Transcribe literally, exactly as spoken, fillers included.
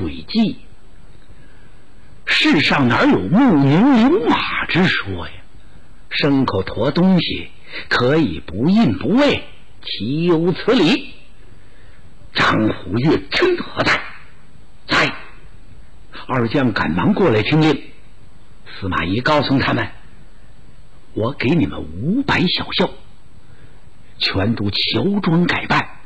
诡计。世上哪有木牛流马之说呀？牲口驮东西可以不印不喂，岂有此理？张虎岳真何在？在。二将赶忙过来听令。司马懿告诉他们，我给你们五百小校，全都乔装改扮，